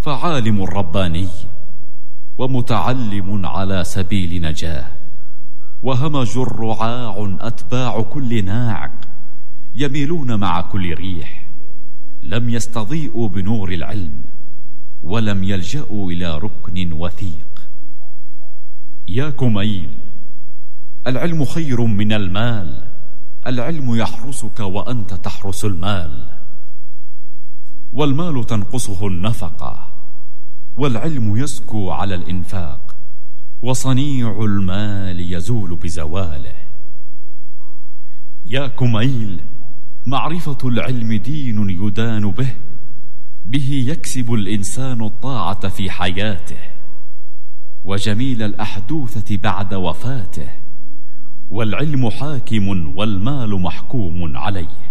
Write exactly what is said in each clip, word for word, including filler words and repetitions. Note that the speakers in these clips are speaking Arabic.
فعالم رباني ومتعلم على سبيل نجاه، وهمج رعاع أتباع كل ناعق يميلون مع كل ريح، لم يستضيئوا بنور العلم ولم يلجأوا إلى ركن وثيق. يا كميل، العلم خير من المال، العلم يحرسك وأنت تحرس المال، والمال تنقصه النفقة، والعلم يزكو على الإنفاق، وصنيع المال يزول بزواله. يا كميل، معرفة العلم دين يدان به، به يكسب الإنسان الطاعة في حياته، وجميل الأحدوثة بعد وفاته، والعلم حاكم والمال محكوم عليه.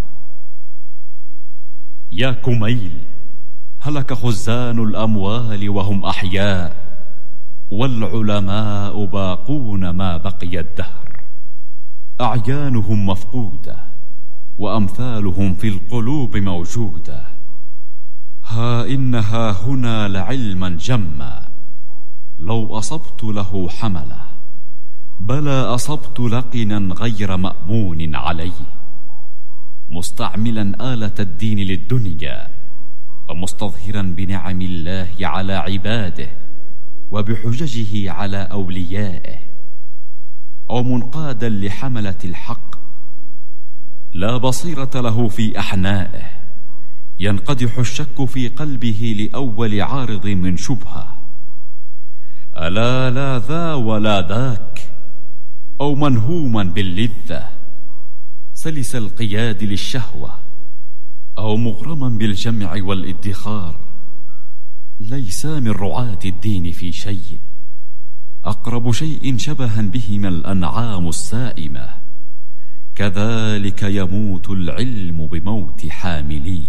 يا كميل، هلك خزان الأموال وهم أحياء، والعلماء باقون ما بقي الدهر، أعيانهم مفقودة وأمثالهم في القلوب موجودة. ها إنها هنا لعلما جما، لو أصبت له حمله، بلى أصبت لقنا غير مأمون عليه، مستعملا آلة الدين للدنيا، ومستظهرا بنعم الله على عباده وبحججه على أوليائه، أو منقادا لحملة الحق، لا بصيرة له في أحنائه، ينقدح الشك في قلبه لأول عارض من شبهة، ألا لا ذا ولا ذاك، أو منهوما باللذة، سلس القياد للشهوة، أو مغرما بالجمع والادخار، ليس من رعاة الدين في شيء، أقرب شيء شبها بهما الأنعام السائمة، كذلك يموت العلم بموت حامليه.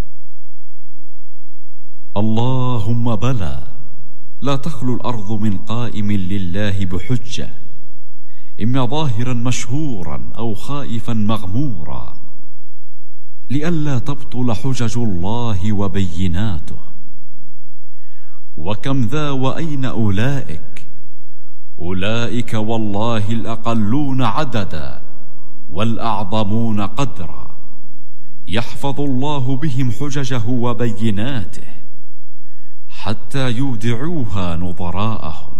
اللهم بلى، لا تخلو الأرض من قائم لله بحجة، إما ظاهرا مشهورا أو خائفا مغمورا، لئلا تبطل حجج الله وبيناته. وكم ذا وأين أولئك؟ أولئك والله الأقلون عددا والأعظمون قدرا، يحفظ الله بهم حججه وبيناته حتى يودعوها نظراءهم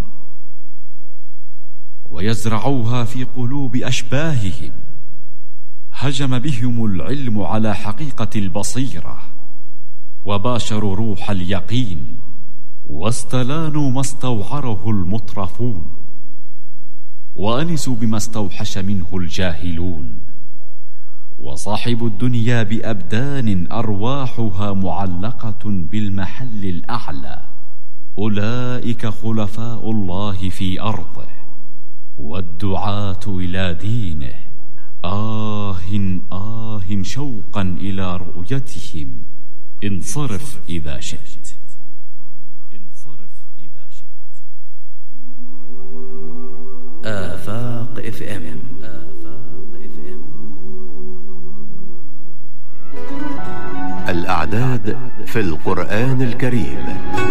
ويزرعوها في قلوب أشباههم. هجم بهم العلم على حقيقة البصيرة، وباشروا روح اليقين، واستلانوا ما استوعره المترفون، وأنسوا بما استوحش منه الجاهلون. وصاحب الدنيا بأبدان أرواحها معلقة بالمحل الأعلى، أولئك خلفاء الله في أرضه والدعاة إلى دينه. آه آه شوقا إلى رؤيتهم، انصرف إذا شئت، انصرف إذا شئت. آفاق اف ام، آفاق اف ام. الأعداد في القرآن الكريم.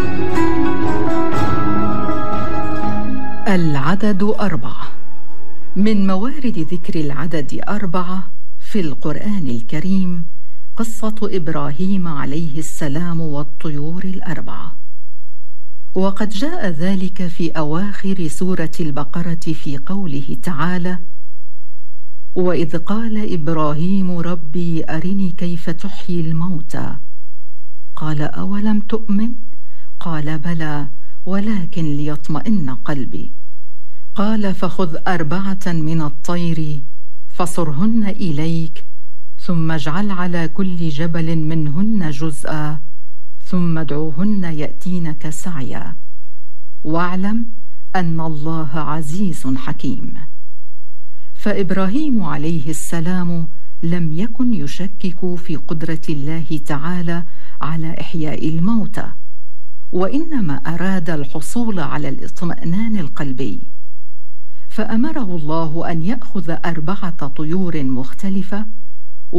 العدد أربعة. من موارد ذكر العدد أربعة في القرآن الكريم قصة إبراهيم عليه السلام والطيور الأربعة، وقد جاء ذلك في أواخر سورة البقرة في قوله تعالى: وإذ قال إبراهيم ربي أرني كيف تحيي الموتى، قال أولم تؤمن؟ قال بلى ولكن ليطمئن قلبي، قال فخذ أربعة من الطير فصرهن إليك، ثم اجعل على كل جبل منهن جزءا، ثم ادعوهن يأتينك سعيا، واعلم أن الله عزيز حكيم. فإبراهيم عليه السلام لم يكن يشكك في قدرة الله تعالى على إحياء الموتى، وإنما أراد الحصول على الاطمئنان القلبي، فأمره الله أن يأخذ أربعة طيور مختلفة،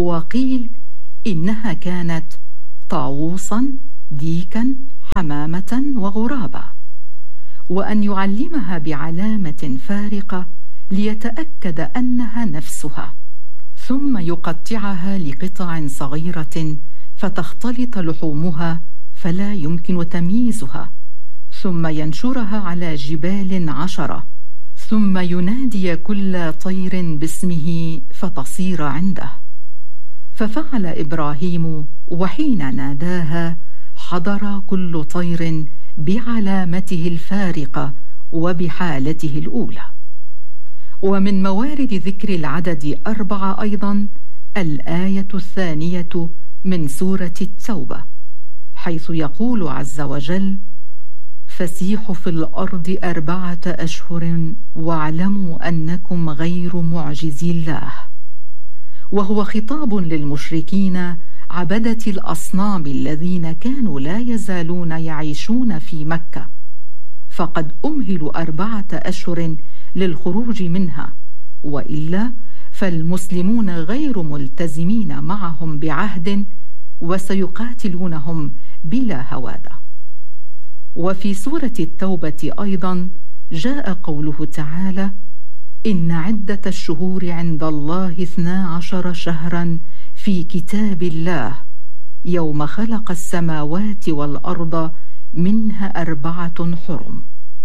وقيل إنها كانت طاووسا، ديكا، حمامة، وغرابة، وأن يعلمها بعلامة فارقة ليتأكد أنها نفسها، ثم يقطعها لقطع صغيرة فتختلط لحومها فلا يمكن تمييزها، ثم ينشرها على جبال عشرة، ثم ينادي كل طير باسمه فتصير عنده. ففعل إبراهيم، وحين ناداها حضر كل طير بعلامته الفارقة وبحالته الأولى. ومن موارد ذكر العدد أربعة أيضا الآية الثانية من سورة التوبة، حيث يقول عز وجل: فسيحوا في الأرض أربعة أشهر واعلموا أنكم غير معجزي الله، وهو خطاب للمشركين عبدة الأصنام الذين كانوا لا يزالون يعيشون في مكة، فقد أمهلوا أربعة أشهر للخروج منها، وإلا فالمسلمون غير ملتزمين معهم بعهد وسيقاتلونهم بلا هوادة. وفي سورة التوبة أيضا جاء قوله تعالى: إن عدة الشهور عند الله اثنا عشر شهرا في كتاب الله يوم خلق السماوات والأرض منها أربعة حرم.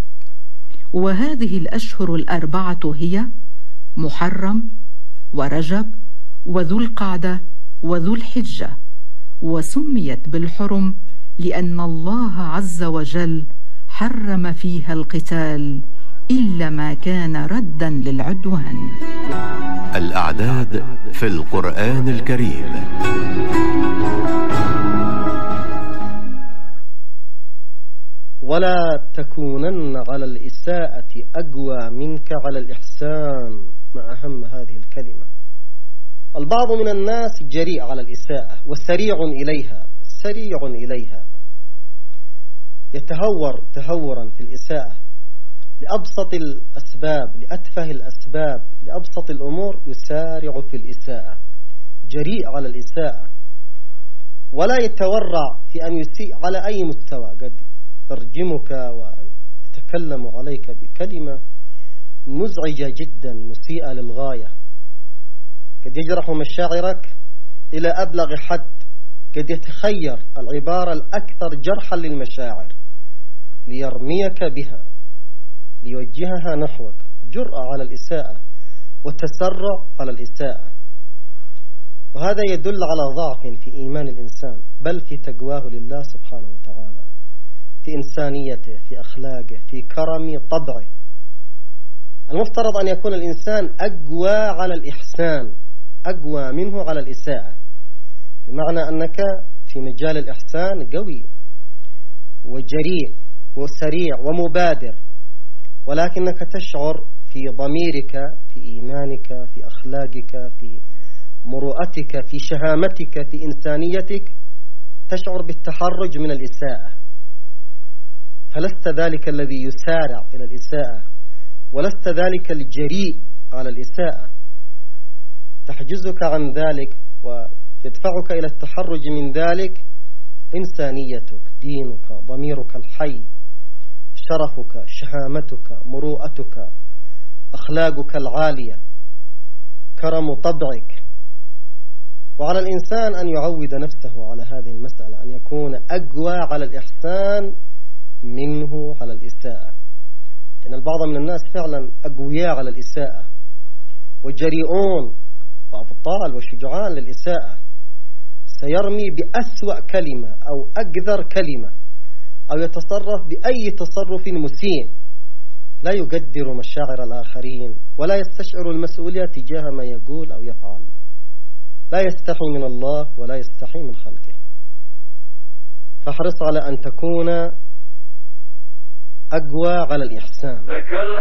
وهذه الأشهر الأربعة هي محرم ورجب وذو القعدة وذو الحجة، وسميت بالحرم لأن الله عز وجل حرم فيها القتال إلا ما كان ردا للعدوان. الأعداد في القرآن الكريم. ولا تكونن على الإساءة أقوى منك على الإحسان، مع أهم هذه الكلمة. البعض من الناس جريء على الإساءة وسريع إليها سريع إليها يتهور تهورا في الإساءة لأبسط الأسباب، لأتفه الأسباب، لأبسط الأمور يسارع في الإساءة، جريء على الإساءة، ولا يتورع في أن يسيء على أي مستوى. قد يرجمك ويتكلم عليك بكلمة مزعجة جدا مسيئة للغاية، قد يجرح مشاعرك إلى أبلغ حد، قد يتخير العبارة الأكثر جرحا للمشاعر ليرميك بها، ليوجهها نحوك. جرأة على الإساءة وتسرع على الإساءة، وهذا يدل على ضعف في إيمان الإنسان، بل في تقواه لله سبحانه وتعالى، في إنسانيته، في أخلاقه، في كرم طبعه. المفترض أن يكون الإنسان أقوى على الإحسان، أقوى منه على الإساءة، بمعنى أنك في مجال الإحسان قوي وجريء وسريع ومبادر، ولكنك تشعر في ضميرك، في إيمانك، في أخلاقك، في مروءتك، في شهامتك، في إنسانيتك، تشعر بالتحرج من الإساءة، فلست ذلك الذي يسارع إلى الإساءة، ولست ذلك الجريء على الإساءة. تحجزك عن ذلك ويدفعك إلى التحرج من ذلك إنسانيتك، دينك، ضميرك الحي، شرفك، شهامتك، مروءتك، أخلاقك العالية، كرم طبعك. وعلى الإنسان أن يعود نفسه على هذه المسألة، أن يكون أقوى على الإحسان منه على الإساءة، لأن البعض من الناس فعلا أقوياء على الإساءة وجريئون وأبطال وشجعان للإساءة، سيرمي بأسوأ كلمة أو أقذر كلمة أو يتصرف بأي تصرف مسيء، لا يقدر مشاعر الآخرين ولا يستشعر المسؤولية تجاه ما يقول أو يفعل، لا يستحي من الله ولا يستحي من خلقه. فاحرص على أن تكون أقوى على الإحسان.